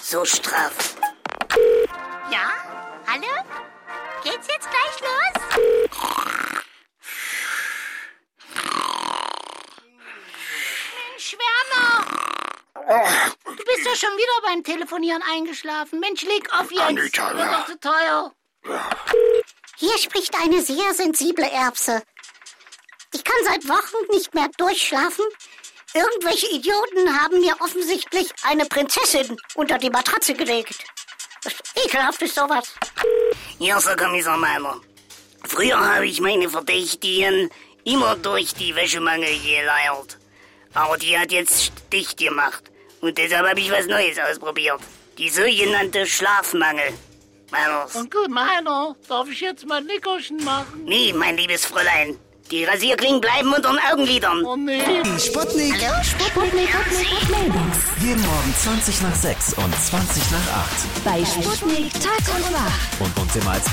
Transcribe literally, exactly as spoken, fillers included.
so straff. Ja? Hallo? Geht's jetzt gleich los? Mensch, Werner! Du bist ja schon wieder beim Telefonieren eingeschlafen. Mensch, leg auf jetzt. Anita, Wird ja. doch zu teuer. Hier spricht eine sehr sensible Erbse. Ich kann seit Wochen nicht mehr durchschlafen. Irgendwelche Idioten haben mir offensichtlich eine Prinzessin unter die Matratze gelegt. Das ist ekelhaft ist sowas. Ja, Sir Kommissar Meiner. Früher habe ich meine Verdächtigen immer durch die Wäschemangel geleiert. Aber die hat jetzt dicht gemacht. Und deshalb habe ich was Neues ausprobiert. Die sogenannte Schlafmangel. Meiners. Und gut, meiner, darf ich jetzt mal ein Nickerchen machen? Nee, mein liebes Fräulein. Die Rasierklingen bleiben unter den Augenlidern. Oh nee. Die Sputnik. Hallo, Sputnik, Sputnik, Mailbox. Jeden Morgen zwanzig nach sechs und zwanzig nach acht. Bei Sputnik Tag und Wach. Und uns immer als